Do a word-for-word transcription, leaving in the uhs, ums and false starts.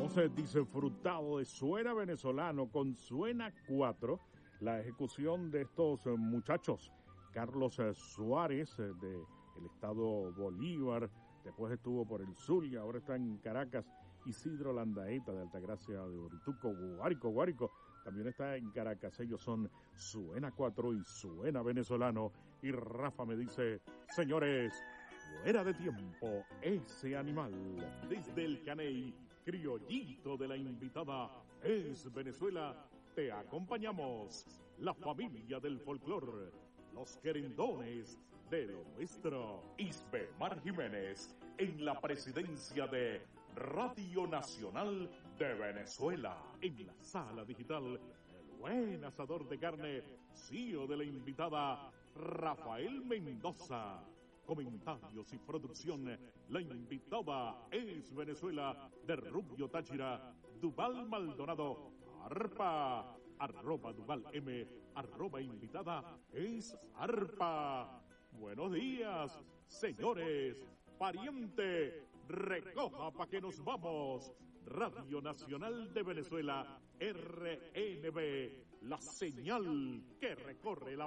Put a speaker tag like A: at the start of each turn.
A: hemos eh, disfrutado de Suena Venezolano con Suena cuatro, la ejecución de estos eh, muchachos. Carlos eh, Suárez eh, de el estado Bolívar, después estuvo por el Zulia, ahora está en Caracas. Isidro Landaeta de Altagracia de Orituco, Guárico, Guárico, también está en Caracas. Ellos son Suena cuatro y Suena Venezolano. Y Rafa me dice, señores, fuera de tiempo, ese animal. Desde el Caney, criollito de la invitada Es Venezuela, te acompañamos. La familia del folclor, los querendones de lo nuestro. Isbemar Jiménez, en la presidencia de Radio Nacional de Venezuela. En la sala digital, el buen asador de carne, C E O de la invitada Rafael Mendoza. Comentarios y producción, la invitada Es Venezuela de Rubio Táchira, Duval Maldonado, Arpa, arroba Duval M, arroba invitada Es Arpa. Buenos días, señores, pariente, recoja pa' que nos vamos. Radio Nacional de Venezuela, R N B, la señal que recorre la